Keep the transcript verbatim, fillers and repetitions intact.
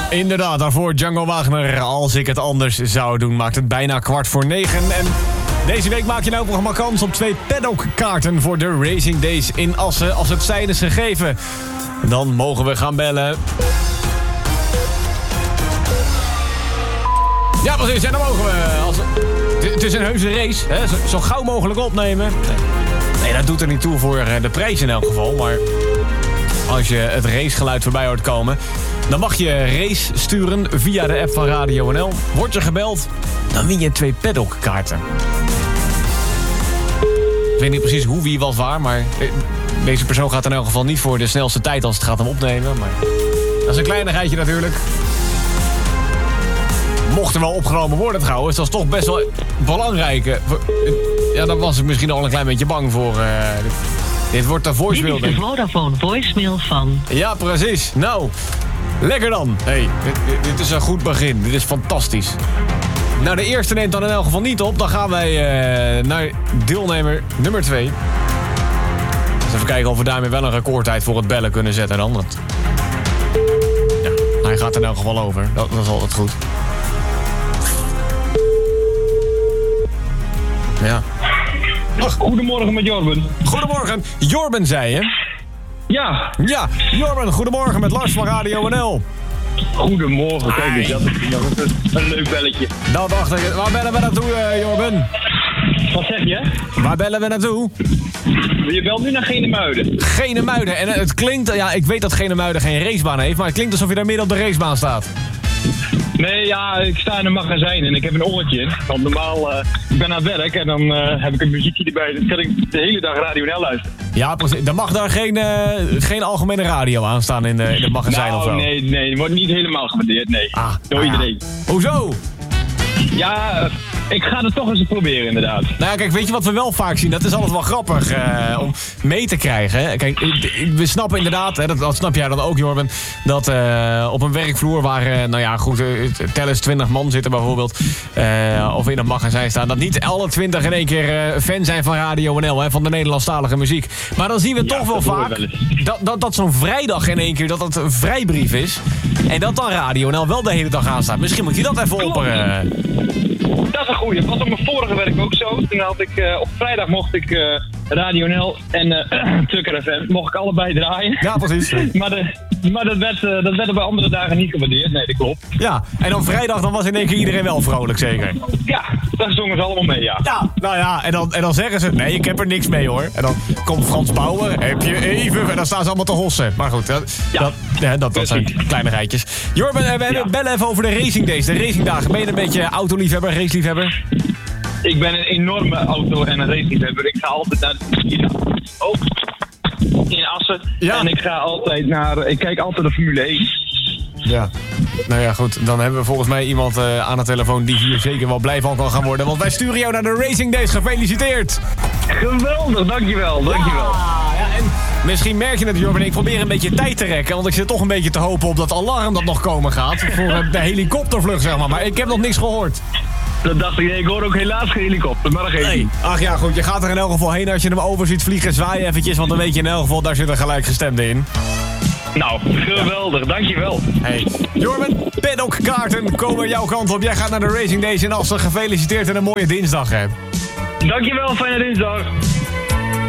Inderdaad, daarvoor Django Wagner. Als ik het anders zou doen, maakt het bijna kwart voor negen. En deze week maak je nou ook nog maar kans op twee paddockkaarten voor de Racing Days in Assen. Als het zijn is gegeven, dan mogen we gaan bellen. Ja, precies. En dan mogen we. Als... Het is een heuse race, hè? Zo, zo gauw mogelijk opnemen. Nee. nee, dat doet er niet toe voor de prijs in elk geval. Maar als je het racegeluid voorbij hoort komen, dan mag je race sturen via de app van Radio N L. Word je gebeld, dan win je twee paddockkaarten. Ik weet niet precies hoe, wie, wat, waar, maar deze persoon gaat in elk geval niet voor de snelste tijd als het gaat om opnemen. Maar dat is een kleinigheidje natuurlijk. Mocht er wel opgenomen worden trouwens, dat is toch best wel belangrijk. Ja, daar was ik misschien al een klein beetje bang voor. Uh, dit, dit wordt de voicemail. Dit is de Vodafone voicemail van... Ja, precies. Nou, lekker dan. Hey, dit, dit, dit is een goed begin. Dit is fantastisch. Nou, de eerste neemt dan in elk geval niet op. Dan gaan wij uh, naar deelnemer nummer twee. Dus even kijken of we daarmee wel een recordtijd voor het bellen kunnen zetten dan. Dat... Ja, hij gaat er in elk geval over. Dat, dat is altijd goed. Ja. Ach. Goedemorgen met Jorben. Goedemorgen. Jorben, zei je? Ja. Ja, Jorben, goedemorgen met Lars van Radio N L. Goedemorgen, kijk eens, dat is nog een, een leuk belletje. Dat dacht ik. Waar bellen we naartoe, uh, Jorben? Wat zeg je? Waar bellen we naartoe? Je belt nu naar Genemuiden. Genemuiden. En het klinkt, ja, ik weet dat Genemuiden geen racebaan heeft, maar het klinkt alsof je daar midden op de racebaan staat. Nee, ja, ik sta in een magazijn en ik heb een oortje in. Want normaal, uh, ik ben aan het werk en dan uh, heb ik een muziekje erbij. Dan kan ik de hele dag Radio N L luisteren. Ja, precies. Dan mag daar geen, uh, geen algemene radio aan staan in, de, in het magazijn nou, of zo. nee, nee, het wordt niet helemaal gewaardeerd, nee. Ah, door ah, iedereen. Ja. Hoezo? Ja, uh, ik ga het toch eens proberen, inderdaad. Nou ja, kijk, weet je wat we wel vaak zien? Dat is altijd wel grappig uh, om mee te krijgen. Hè? Kijk, we snappen inderdaad, hè, dat, dat snap jij dan ook, Jorben, dat uh, op een werkvloer waar, uh, nou ja, goed, uh, tel eens twintig man zitten bijvoorbeeld, uh, of in een magazijn staan, dat niet alle twintig in één keer uh, fan zijn van Radio N L, hè, van de Nederlandstalige muziek. Maar dan zien we ja, toch wel vaak wel dat, dat, dat zo'n vrijdag in één keer, dat het een vrijbrief is. En dat dan Radio N L wel de hele dag aanstaat. Misschien moet je dat even opperen. Dat is een goeie. Dat was op mijn vorige werk ook zo. Toen had ik, uh, op vrijdag mocht ik uh, Radio N L en uh, Tukker F M, mocht ik allebei draaien. Ja, precies. maar de, maar dat, werd, uh, dat werd er bij andere dagen niet gewaardeerd. Nee, dat klopt. Ja, en dan vrijdag dan was in één keer iedereen wel vrolijk, zeker? Ja, daar zongen ze allemaal mee, ja. Ja, nou ja, en dan, en dan zeggen ze, nee, ik heb er niks mee hoor. En dan komt Frans Bauer, heb je even, en dan staan ze allemaal te hossen. Maar goed, dat, ja, dat, ja, dat, dat zijn kleine geitjes. Jorben, we ja. bellen even over de Racing Days, de racingdagen. Ben je een beetje autoliefhebber, raceliefhebber? Ik ben een enorme auto- en een raceliefhebber. Ik ga altijd naar de oh, in Assen. Ja. En ik ga altijd naar, ik kijk altijd de Formule één. Ja, nou ja goed, dan hebben we volgens mij iemand uh, aan de telefoon die hier zeker wel blij van kan gaan worden. Want wij sturen jou naar de Racing Days, gefeliciteerd! Geweldig, dankjewel, dankjewel. Ja, ja, en misschien merk je het, Jorben, ik probeer een beetje tijd te rekken, want ik zit toch een beetje te hopen op dat alarm dat nog komen gaat. Voor de helikoptervlucht, zeg maar, maar ik heb nog niks gehoord. Dat dacht ik, nee, ik hoor ook helaas geen helikopter, maar dat geeft niet. Ach ja, goed, je gaat er in elk geval heen als je hem over ziet vliegen, zwaai eventjes, want dan weet je in elk geval, daar zit een gelijkgestemde in. Nou, geweldig, dankjewel. Hey, Jorben, paddockkaarten komen jouw kant op. Jij gaat naar de Racing Days in Assen. Gefeliciteerd en een mooie dinsdag, hè. Dankjewel, fijne dinsdag.